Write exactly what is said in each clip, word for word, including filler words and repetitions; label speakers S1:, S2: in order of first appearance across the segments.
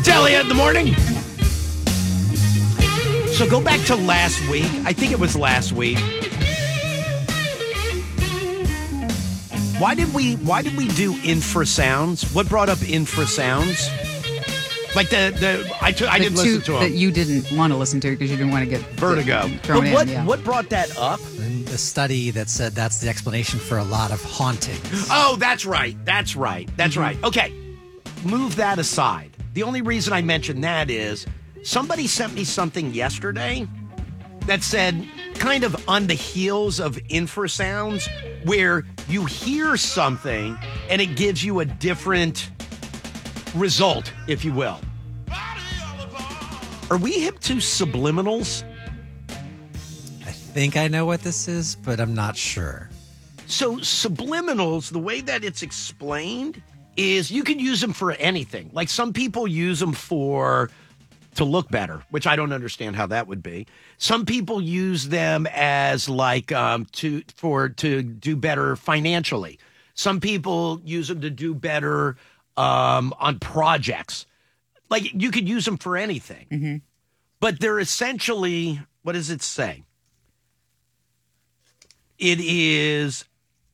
S1: Elliott in the morning. So go back to last week. I think it was last week. Why did we why did we do infrasounds? What brought up infrasounds? Like the, the I, t- I didn't
S2: two,
S1: listen to them.
S2: That you didn't want to listen to because you didn't want to get
S1: Vertigo.
S2: thrown
S1: But
S2: in,
S1: what
S2: yeah.
S1: what brought that up?
S3: And the study that said that's the explanation for a lot of hauntings.
S1: Oh, that's right. That's right. That's mm-hmm. right. Okay. Move that aside. The only reason I mentioned that is somebody sent me something yesterday that said, kind of on the heels of infrasounds, where you hear something and it gives you a different result, if you will. Are we hip to subliminals?
S3: I think I know what this is, but I'm not sure.
S1: So subliminals, the way that it's explained is you can use them for anything. Like some people use them for to look better, which I don't understand how that would be. Some people use them as like um, to for to do better financially. Some people use them to do better um, on projects. Like you could use them for anything.
S2: Mm-hmm.
S1: But they're essentially, what does it say? It is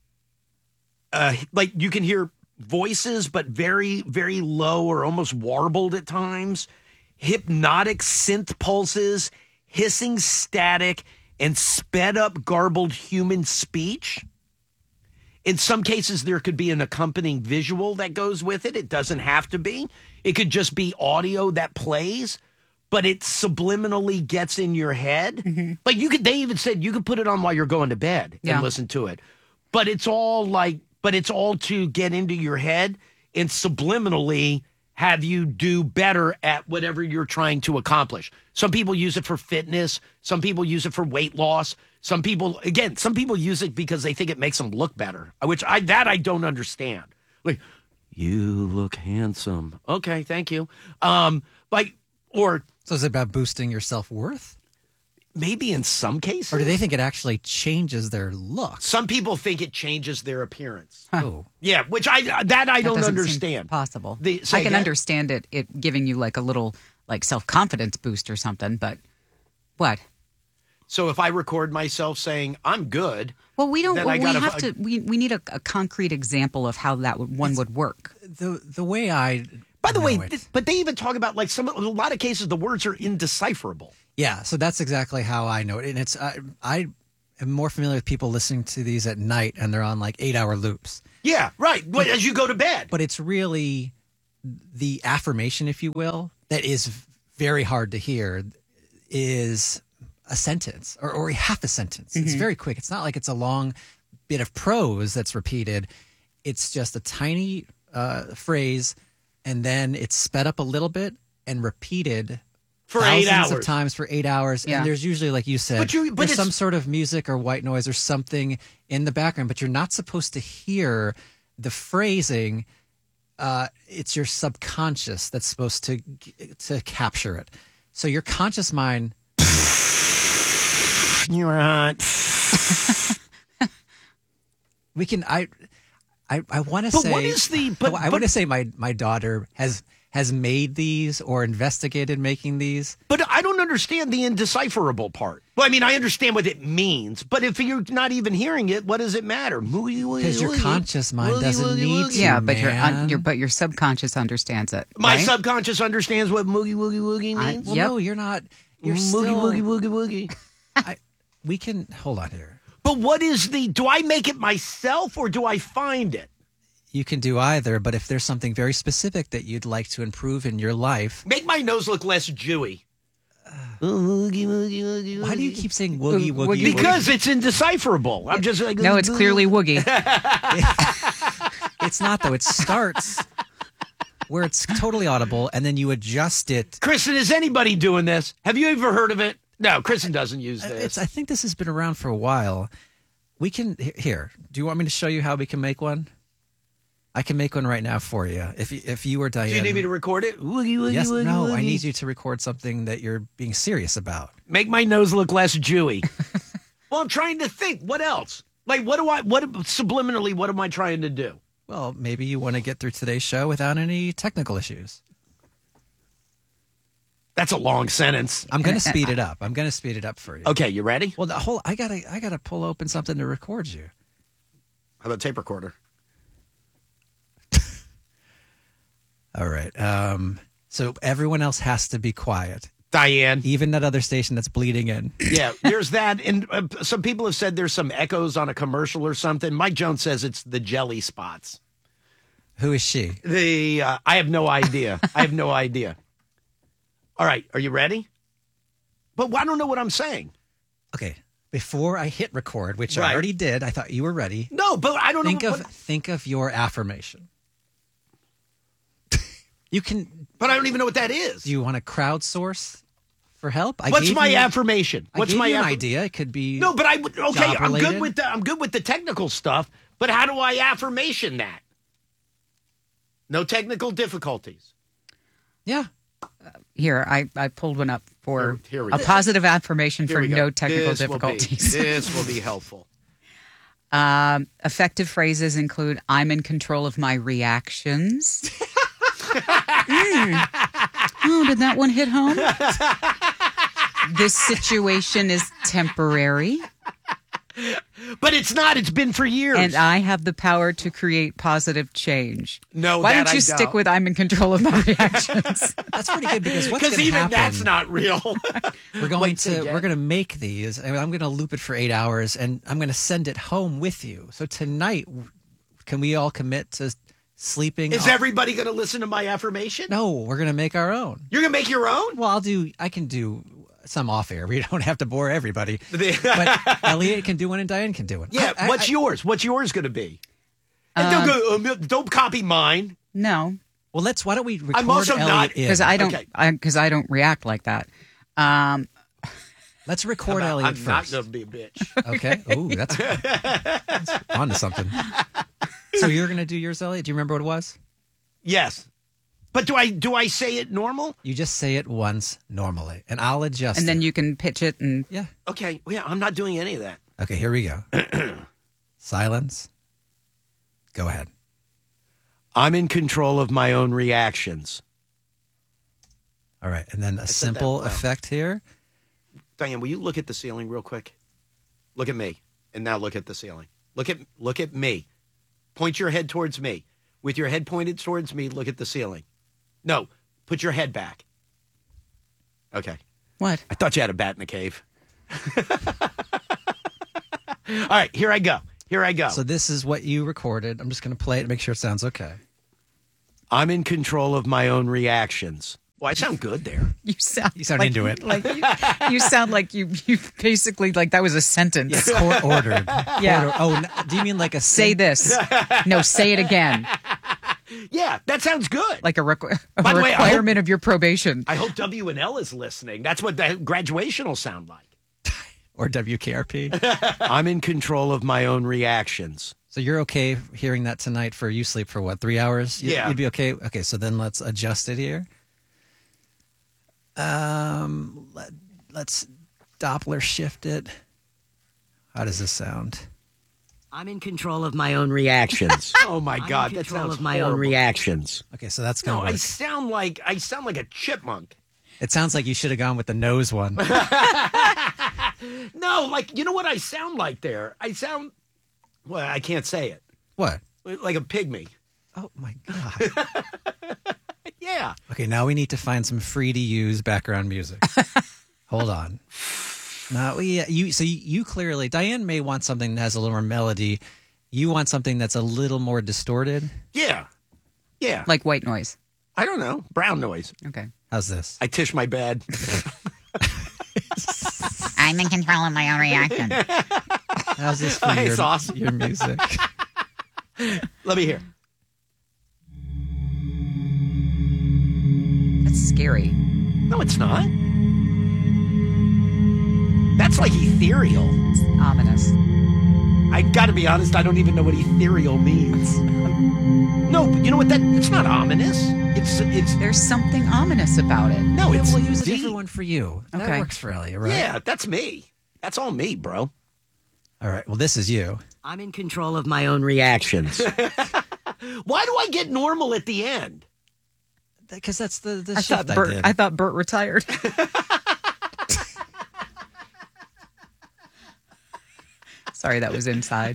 S1: uh, like you can hear voices, but very, very low or almost warbled at times. Hypnotic synth pulses, hissing static, and sped up garbled human speech. In some cases, there could be an accompanying visual that goes with it. It doesn't have to be. It could just be audio that plays, but it subliminally gets in your head. Mm-hmm. Like you could, they even said you could put it on while you're going to bed
S2: yeah.
S1: and listen to it. But it's all like, but it's all to get into your head and subliminally have you do better at whatever you're trying to accomplish. Some people use it for fitness. Some people use it for weight loss. Some people, again, some people use it because they think it makes them look better, which I that I don't understand. Like, you look handsome. Okay, thank you. Um, like, or
S3: so is it about boosting your self-worth?
S1: Maybe in some cases.
S3: Or do they think it actually changes their look?
S1: Some people think it changes their appearance.
S2: Huh.
S3: Oh.
S1: Yeah, which I that I
S2: that
S1: don't
S2: doesn't
S1: understand.
S2: Seem possible.
S1: The,
S2: I can
S1: again?
S2: understand it, it giving you like a little like self-confidence boost or something, but what?
S1: So if I record myself saying I'm good,
S2: well, we don't.
S1: then
S2: Well,
S1: I
S2: we
S1: gotta,
S2: have to. We we need a, a concrete example of how that would, one
S3: It's,
S2: would work.
S3: The the way I.
S1: By the way,
S3: it,
S1: th- but they even talk about like some a lot of cases the words are indecipherable.
S3: Yeah, so that's exactly how I know it, and it's I, I am more familiar with people listening to these at night, and they're on like eight-hour loops.
S1: Yeah, right. But, as you go to bed,
S3: but it's really the affirmation, if you will, that is very hard to hear. Is a sentence or, or half a sentence. Mm-hmm. It's very quick. It's not like it's a long bit of prose that's repeated. It's just a tiny uh, phrase, and then it's sped up a little bit and repeated
S1: for
S3: thousands
S1: eight hours
S3: of times for eight hours.
S2: Yeah.
S3: And there's usually, like you said,
S1: but you, but
S3: there's some sort of music or white noise or something in the background, but you're not supposed to hear the phrasing. Uh, it's your subconscious that's supposed to to capture it. So your conscious mind.
S1: You're hot.
S3: We can. I. I. I want to
S1: But
S3: say.
S1: what is the? But,
S3: I, I want to say my my daughter has has made these or investigated making these.
S1: But I don't understand the indecipherable part. Well, I mean, I understand what it means, but if you're not even hearing it, what does it matter?
S3: Because your conscious mind
S1: woogie,
S3: doesn't
S1: woogie,
S3: need
S1: woogie.
S3: to.
S2: Yeah, but your,
S3: man.
S2: un, your but your subconscious understands it.
S1: My
S2: right?
S1: subconscious understands what moogie woogie woogie
S2: I-
S1: means.
S3: Well,
S2: Yep.
S3: no, you're not. You're
S1: Moogie
S3: still.
S1: woogie woogie woogie.
S3: I, we can hold on here.
S1: But what is the? Do I make it myself or do I find it?
S3: You can do either, but if there's something very specific that you'd like to improve in your life,
S1: Make my nose look less Jewy. Woogie, woogie, woogie,
S3: why do you
S1: woogie.
S3: keep saying woogie woogie?
S2: Woogie,
S3: woogie?
S1: Because it's indecipherable. I'm just like
S2: No, it's clearly woogie.
S3: It's not though. It starts where it's totally audible, and then you adjust it.
S1: Kristen, is anybody doing this? Have you ever heard of it? No, Kristen doesn't use this.
S3: It's, I think this has been around for a while. We can he- here. Do you want me to show you how we can make one? I can make one right now for you. If you, if you or Diane,
S1: Do you need me to record it? Woogie, woogie,
S3: yes,
S1: woogie,
S3: no,
S1: woogie.
S3: I need you to record something that you're being serious about.
S1: Make my nose look less Jewy. Well, I'm trying to think. What else? Like, what do I? What subliminally? What am I trying to do?
S3: Well, maybe you want to get through today's show without any technical issues.
S1: That's a long sentence.
S3: I'm going to speed it up. I'm going to speed it up for you.
S1: Okay, you ready?
S3: Well, the whole I gotta I gotta pull open something to record you.
S1: How about tape recorder?
S3: All right. Um, so everyone else has to be quiet,
S1: Diane.
S3: even that other station that's bleeding in.
S1: Yeah, there's that. And uh, some people have said there's some echoes on a commercial or something. Mike Jones says it's the jelly spots.
S3: Who is she?
S1: The uh, I have no idea. I have no idea. All right, are you ready? But I don't know what I'm saying.
S3: Okay. Before I hit record, which
S1: Right.
S3: I already did, I thought you were ready.
S1: No, but I don't
S3: Think
S1: know.
S3: of
S1: What,
S3: think of your affirmation. You can.
S1: but I don't even know what that is.
S3: Do you want to crowdsource for help? I
S1: What's
S3: gave
S1: my
S3: you,
S1: affirmation?
S3: I
S1: What's
S3: gave
S1: my
S3: you an
S1: affir-
S3: idea? It could be
S1: No, but I would. Okay, I'm
S3: job-related.
S1: good with the. I'm good with the technical stuff. But how do I affirmation that? No technical difficulties.
S3: Yeah.
S2: Here, I, I pulled one up for
S1: Here- here we
S2: a
S1: go.
S2: positive affirmation
S1: Here
S2: for
S1: we go.
S2: no technical
S1: This will be-
S2: difficulties.
S1: this will be helpful.
S2: Um, effective phrases include I'm in control of my reactions. Mm. Oh, did that one hit home? This situation is temporary,
S1: But it's not. It's been for years.
S2: and I have the power to create positive change.
S1: No,
S2: Why
S1: that
S2: don't you
S1: I
S2: stick
S1: don't.
S2: with I'm in control of my reactions?
S3: That's pretty good because what's
S1: Because
S3: going to
S1: even
S3: happen?
S1: that's not real.
S3: We're going
S1: Wait,
S3: to
S1: again.
S3: we're going to make these, and I'm going to loop it for eight hours, and I'm going to send it home with you. So tonight, can we all commit to sleeping?
S1: Is
S3: all-
S1: everybody going to listen to my affirmation?
S3: No, we're going to make our own.
S1: You're going to make your own?
S3: Well, I'll do. I can do some off air. We don't have to bore everybody.
S1: The-
S3: But Elliot can do one, and Diane can do one.
S1: yeah.
S3: I- I-
S1: what's
S3: I-
S1: yours? What's yours going to be? And don't, go, um, don't copy mine.
S2: No,
S3: Well, let's. Why don't we record
S1: I'm also
S3: Elliot
S1: not-
S3: in?
S2: because I don't
S1: Okay.
S2: because I, don't react like that. Um,
S3: Let's record
S1: I'm
S3: Elliot
S1: not
S3: first.
S1: going to be a bitch.
S3: Okay. Ooh, that's, that's on to something. So you're going to do yours, Elliot? Do you remember what it was?
S1: Yes. But do I do I say it normal?
S3: You just say it once normally, and I'll adjust.
S2: and then
S3: it.
S2: you can pitch it and
S3: Yeah.
S1: Okay. Well, yeah, I'm not doing any of that.
S3: Okay, here we go. Silence. Go ahead.
S1: I'm in control of my own reactions.
S3: All right, and then a
S1: said that
S3: simple
S1: well.
S3: effect here.
S1: Diane, will you look at the ceiling real quick? Look at me. And now look at the ceiling. Look at look at me. Point your head towards me. With your head pointed towards me, look at the ceiling. No, put your head back. Okay.
S2: what?
S1: I thought you had a bat in the cave. All right, here I go. Here I go.
S3: So this is what you recorded. I'm just going to play it and make sure it sounds okay.
S1: I'm in control of my own reactions. Well, I sound good there.
S2: You sound
S3: You sound
S2: like,
S3: into it.
S2: Like you, you sound like you you basically like that was a sentence.
S3: It's court ordered.
S2: Yeah.
S3: Court or- oh, n- do you mean like a
S2: Say
S3: syn-
S2: this. No, say it again.
S1: Yeah, that sounds good.
S2: Like a, requ- a
S1: By the way, I hope-
S2: requirement of your probation.
S1: I hope W and L is listening. That's what the graduation will sound like.
S3: or W K R P?
S1: I'm in control of my own reactions.
S3: So you're okay hearing that tonight for you sleep for what, three hours? You-
S1: Yeah.
S3: You'd be okay? Okay, so then let's adjust it here. Um, let, let's Doppler shift it. How does this sound?
S1: I'm in control of my own reactions. oh my God, that sounds of my own reactions.
S3: Okay, so that's
S1: No,
S3: going
S1: I
S3: to
S1: sound like I sound like a chipmunk.
S3: It sounds like you should have gone with the nose one.
S1: No, like you know what I sound like there? I sound well, I can't say it.
S3: What?
S1: Like a pygmy.
S3: Oh, my God.
S1: Yeah.
S3: Okay, now we need to find some free to use background music. Hold on. Now, we, you, so you, you clearly, Diane may want something that has a little more melody. You want something that's a little more distorted.
S1: Yeah. Yeah.
S2: Like white noise.
S1: I don't know. Brown noise.
S2: Okay.
S3: How's this?
S1: I tish my bed.
S4: I'm in control of my own reaction.
S3: How's this for
S1: It's
S3: your,
S1: awesome.
S3: your music?
S1: Let me hear.
S2: That's scary.
S1: No, it's not. That's like ethereal.
S2: It's ominous.
S1: I got to be honest, I don't even know what ethereal means. No, but you know what? That it's not ominous. It's it's
S2: There's something ominous about it.
S1: no, it's
S3: We'll use a
S1: deep.
S3: different one for you. That
S2: Okay.
S3: works for Elliot, right?
S1: Yeah, that's me. That's all me, bro.
S3: All right. Well, this is you.
S1: I'm in control of my own reactions. Why do I get normal at the end?
S3: because that's the, the
S2: I
S3: shift
S2: thought
S3: I
S2: Bert.
S3: did.
S2: I thought Bert retired. Sorry, that was inside.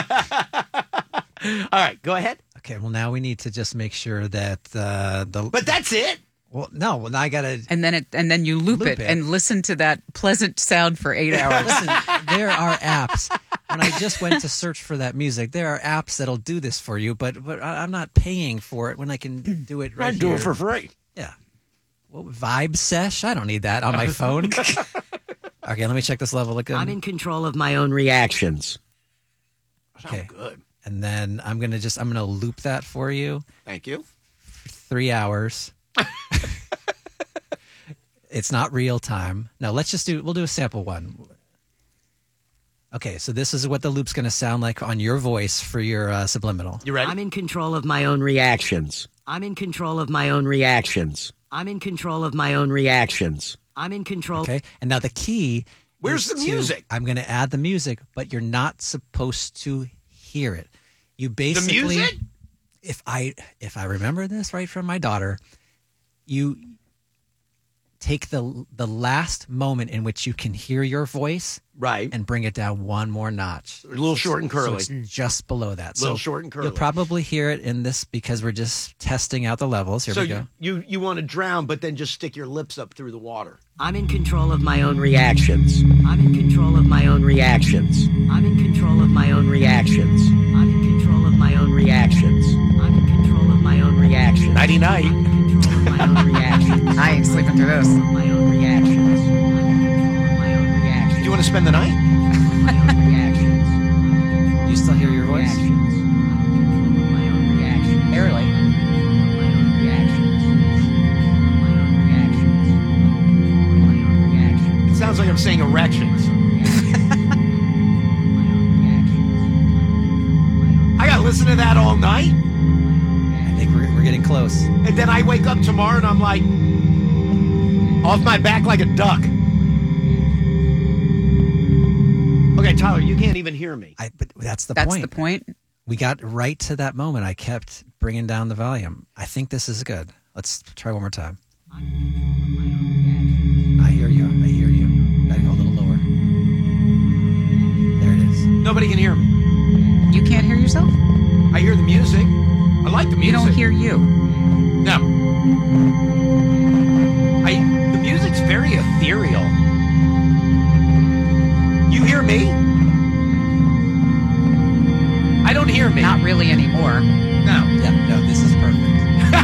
S1: All right, go ahead.
S3: Okay, well now we need to just make sure that uh, the.
S1: But that's it.
S3: well, no, well now I gotta.
S2: And then it, and then you loop,
S3: Loop
S2: it,
S3: it.
S2: and listen to that pleasant sound for eight hours.
S3: Listen, there are apps. When I just went to search for that music, there are apps that'll do this for you, but but I- I'm not paying for it when I can do it right
S1: I do
S3: here.
S1: it for free.
S3: Yeah. Well, Vibe Sesh? I don't need that on my phone. Okay, let me check this level again.
S5: I'm in control of my own reactions.
S3: Okay.
S1: Good.
S3: And then I'm gonna just I'm gonna loop that for you.
S1: Thank you.
S3: Three hours. It's not real time. Now let's just do we'll do a sample one. Okay, so this is what the loop's gonna sound like on your voice for your uh, subliminal.
S1: You ready?
S5: I'm in control of my own reactions. I'm in control of my own reactions. I'm in control of my own reactions. I'm in control.
S3: Okay, and now the key.
S1: Where's
S3: is
S1: the
S3: to-
S1: music?
S3: I'm going to add the music, but you're not supposed to hear it. You
S1: the
S3: basically,
S1: music?
S3: if I if I remember this right from my daughter, you take the the last moment in which you can hear your voice
S1: Right.
S3: and bring it down one more notch.
S1: A little short and
S3: So
S1: curly.
S3: it's just below that.
S1: Little
S3: so
S1: short and curly.
S3: You'll probably hear it in this because we're just testing out the levels. Here
S1: so
S3: we go.
S1: you, you you want to drown, but then just stick your lips up through the water.
S5: I'm in control of my own reactions. I'm in control of my own reactions. I'm in control of my own reactions. I'm in control of my own reactions. I'm in control of my own reactions.
S1: Nighty night.
S5: I'm in control of my own reactions.
S2: I ain't sleeping through this.
S5: My own reactions. I'm in control of my own reactions.
S1: Do you want to spend the night?
S5: My own reactions.
S3: You still hear your voice?
S5: Reactions. I'm in control of my own reactions.
S2: Barely.
S5: My own reactions. My own reactions. My own reactions.
S1: It sounds like I'm saying erections. I got to listen to that all night,
S3: I think we're, we're getting close.
S1: and then I wake up tomorrow and I'm like off my back like a duck. Okay, Tyler, you can't even hear me.
S3: I, but that's the
S2: That's
S3: point.
S2: the point.
S3: We got right to that moment. I kept bringing down the volume. I think this is good. Let's try one more time. I hear you. I hear you. Gotta go a little lower. There it is.
S1: Nobody can hear me.
S2: You can't hear yourself.
S1: I hear the music. I like the music.
S2: You don't hear you.
S1: No.